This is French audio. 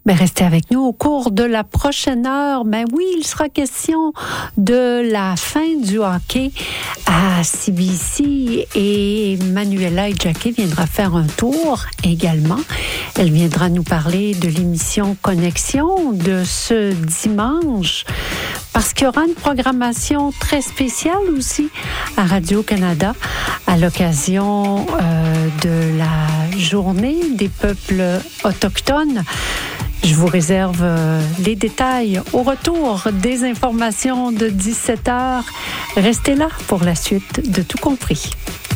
Restez avec nous au cours de la prochaine heure. Oui, il sera question de la fin du hockey à CBC et Manuela Jacquet viendra faire un tour également. Elle viendra nous parler de l'émission Connexion de ce dimanche parce qu'il y aura une programmation très spéciale aussi à Radio-Canada à l'occasion de la journée des peuples autochtones. Je vous réserve les détails au retour des informations de 17h. Restez là pour la suite de Tout compris.